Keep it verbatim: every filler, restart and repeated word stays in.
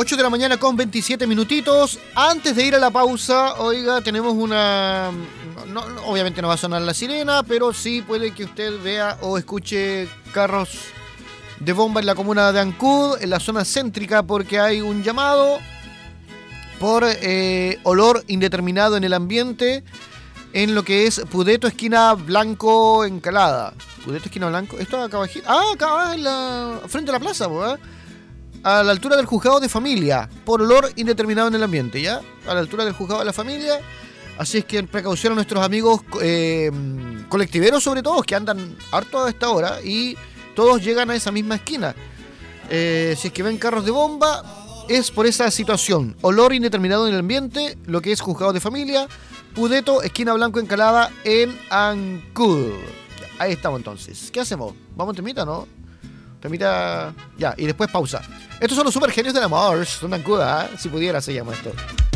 ocho de la mañana con veintisiete minutitos. Antes de ir a la pausa, oiga, tenemos una... No, no, obviamente no va a sonar la sirena, pero sí puede que usted vea o escuche carros de bomba en la comuna de Ancud, en la zona céntrica, porque hay un llamado por eh, olor indeterminado en el ambiente en lo que es Pudeto, esquina Blanco, Encalada. Pudeto, esquina Blanco. Esto acá abajito. Ah, acá en la frente a la plaza, ¿eh? A la altura del juzgado de familia, por olor indeterminado en el ambiente, ¿ya? A la altura del juzgado de la familia. Así es que precaución a nuestros amigos eh, colectiveros, sobre todo, que andan harto a esta hora y todos llegan a esa misma esquina. Eh, si es que ven carros de bomba, es por esa situación. Olor indeterminado en el ambiente, lo que es juzgado de familia, Pudeto, esquina Blanco, Encalada, en Ancud. Ahí estamos entonces. ¿Qué hacemos? ¿Vamos a temita, no? Temita... Ya, y después pausa. Estos son los super genios del amor. Son Ancud, ¿eh? Si pudiera se llama esto.